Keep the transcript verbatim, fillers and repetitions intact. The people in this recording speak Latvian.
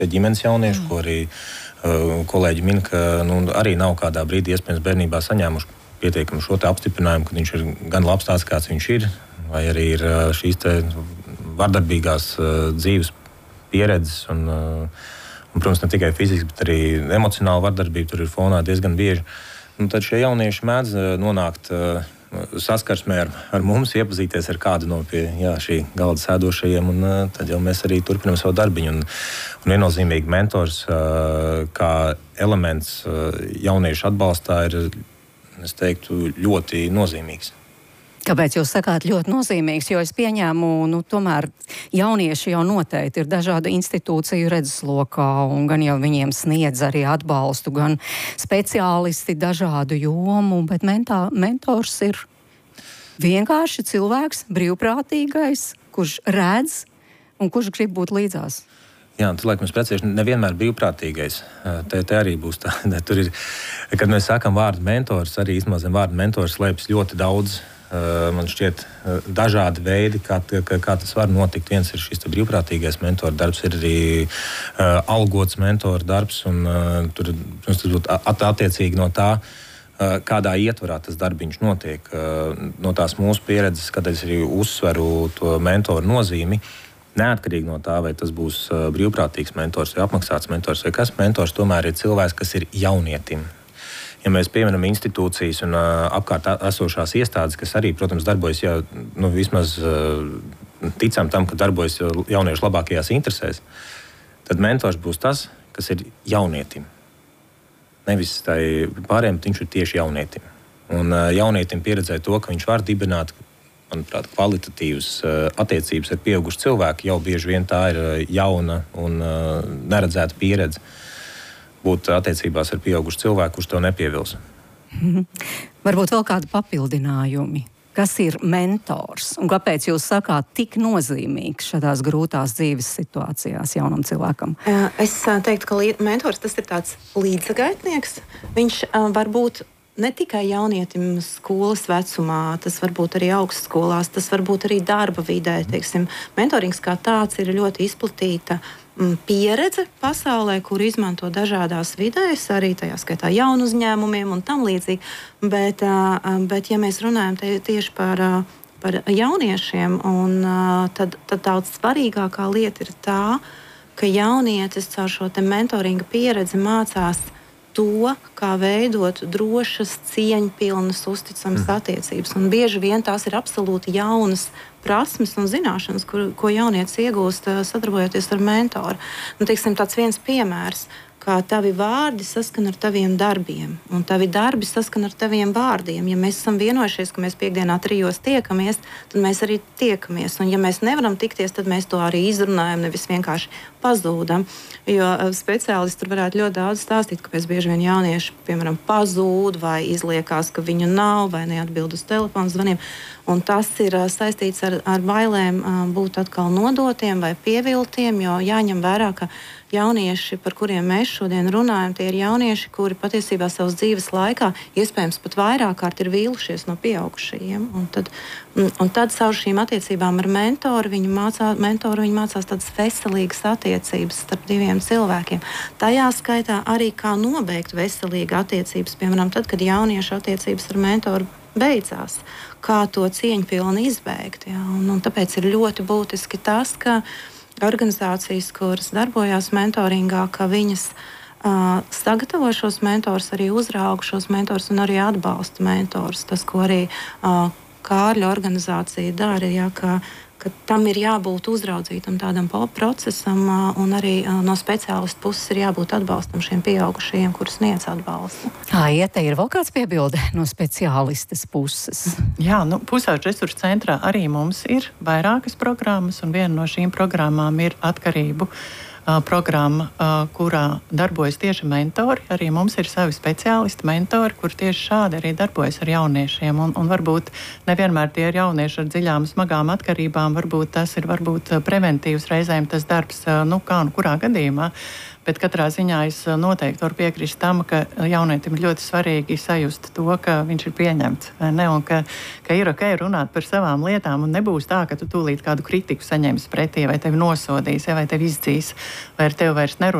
ģimenes jauniešu, mm. ko arī uh, kolēģi min, ka nu, arī nav kādā brīdī iespējams bērnībā saņēmuši pietiekami šo te apstiprinājumu, ka viņš ir gan labs tāds, kāds viņš ir, vai arī ir uh, šīs te vardarbīgās uh, dzīves pieredzes un, uh, un, protams, ne tikai fiziski, bet arī emocionāla vardarbība tur ir fonā diezgan bieži. Un tad šie jaunieši mēdz uh, nonākt uh, saskarsmē ar, ar mums, iepazīties ar kādu no pie jā, šī galda sēdošajiem, un uh, tad jau mēs arī turpinām savu darbiņu. Un, un viennozīmīgi mentors uh, kā elements uh, jauniešu atbalstā ir, es teiktu, ļoti nozīmīgs. Kāpēc jūs sakāt ļoti nozīmīgs? Jo es pieņēmu, nu, tomēr jaunieši jau noteikti ir dažādu institūciju redzeslokā, un gan jau viņiem sniedz arī atbalstu, gan speciālisti dažādu jomu, bet mentā, mentors ir vienkārši cilvēks, brīvprātīgais, kurš redz un kurš grib būt līdzās. Jā, tas, laikam, es precīzi nevienmēr brīvprātīgais. Te, te arī būs tā. Tur ir, kad mēs sākam vārdu mentors, arī īstenībā zem vārdu mentors slēpjas ļoti daudz, man šķiet, dažādi veidi, kā, kā, kā tas var notikt. Viens ir šis brīvprātīgais mentora darbs, ir arī uh, algots mentora darbs, un uh, tur, protams, tas būtu at, attiecīgi no tā, uh, kādā ietvarā tas darbiņš notiek. Uh, no tās mūsu pieredzes, kad es arī uzsveru to mentoru nozīmi, neatkarīgi no tā, vai tas būs uh, brīvprātīgs mentors vai apmaksāts mentors, vai kas mentors tomēr ir cilvēks, kas ir jaunietim. Ja mēs pieminam institūcijas un uh, apkārt esošās iestādes, kas arī, protams, darbojas, ja nu, vismaz uh, ticam tam, ka darbojas jauniešu labākajās interesēs, tad mentors būs tas, kas ir jaunietim. Nevis tai pārējiem, bet viņš ir tieši jaunietim. Un uh, jaunietim pieredzēja to, ka viņš var dibināt, manuprāt, kvalitatīvas uh, attiecības ar pieaugušu cilvēku. Jau bieži vien tā ir uh, jauna un uh, neredzēta pieredze būt attiecībās ar pieaugušu cilvēku, kurš to nepievils. Mm-hmm. Varbūt vēl kādi papildinājumi. Kas ir mentors? Un kāpēc jūs sakāt tik nozīmīgs šādās grūtās dzīves situācijās jaunam cilvēkam? Es teiktu, ka mentors tas ir tāds līdzgaitnieks. Viņš var būt ne tikai jaunietim skolas vecumā, tas var būt arī augstskolās, tas var būt arī darba vidē. Teiksim. Mentorings kā tāds ir ļoti izplatīta pieredze pasaulē, kur izmanto dažādās vidēs, arī tajā skaitā jaunu uzņēmumiem un tam līdzīgi. Bet, bet ja mēs runājam tieši par, par jauniešiem, un, tad, tad daudz svarīgākā lieta ir tā, ka jaunietis caur šo te mentoringa pieredzi mācās to, kā veidot drošas, cieņpilnas, uzticamas mm. attiecības. Un bieži vien tās ir absolūti jaunas prasmes un zināšanas, kur, ko jaunietis iegūst sadarbojoties ar mentoru. Nu, teiksim, tāds viens piemērs, kā tavi vārdi saskan ar taviem darbiem, un tavi darbi saskan ar taviem vārdiem. Ja mēs esam vienojušies, ka mēs piekdienā trijos tiekamies, tad mēs arī tiekamies. Un ja mēs nevaram tikties, tad mēs to arī izrunājam, nevis vienkārši pazūdam. Jo speciālisti tur varētu ļoti daudz stāstīt, kāpēc bieži vien jaunieši, piemēram, pazūd vai izliekās, ka viņu nav, vai neatbild uz telefonu zvaniem. Un tas ir saistīts ar, ar bailēm būt atkal nodotiem vai pieviltiem, jo jāņem vērā, ka jaunieši, par kuriem mēs šodien runājam, tie ir jaunieši, kuri patiesībā savas dzīves laikā iespējams pat vairāk kārt ir vīlušies no pieaugušajiem. Un tad, un tad savu šīm attiecībām ar mentoru viņi mācā, mentoru viņi mācās tādas veselīgas attiecības starp diviem cilvēkiem. Tajā skaitā arī kā nobeigt veselīgu attiecības, piemēram, tad, kad jauniešu attiecības ar mentoru beidzās, kā to cieņpilni izbeigt. Ja? Un, un tāpēc ir ļoti būtiski tas, ka organizācijas, kuras darbojās mentoringā, ka viņas uh, sagatavo šos mentors, arī uzrauga šos mentors un arī atbalsta mentors. Tas, ko arī uh, Kārļa organizācija dara, ja, ka, ka tam ir jābūt uzraudzītam tādam procesam uh, un arī uh, no speciālistu puses ir jābūt atbalstam šiem pieaugušajiem, kurus sniedz atbalstu. Ai, ja te ir vēl kāds piebilde no speciālistes puses? Jā, nu, Pusauģu resursu centrā arī mums ir vairākas programmas, un viena no šīm programmām ir atkarību uh, programma, uh, kurā darbojas tieši mentori. Arī mums ir savi speciālisti, mentori, kur tieši šādi arī darbojas ar jauniešiem. Un, un varbūt nevienmēr tie ir jaunieši ar dziļām, smagām atkarībām, varbūt tas ir varbūt preventīvs reizēm tas darbs, uh, nu kā un kurā gadījumā. Bet katrā ziņā es noteikti varu piekrist tam, ka jaunietim ir ļoti svarīgi sajust to, ka viņš ir pieņemts. Ne? Un ka, ka ir ok runāt par savām lietām, un nebūs tā, ka tu tūlīt kādu kritiku saņemsi pretī, vai tevi nosodīs, vai tevi izdzīs. vai ar tevi vairs nerunā.